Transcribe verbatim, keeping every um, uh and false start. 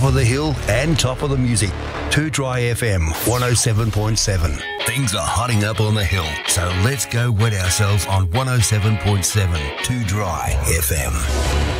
of the hill and top of the music. Too Dry F M one oh seven point seven. Things are hotting up on the hill, so let's go wet ourselves on one oh seven point seven Too Dry F M.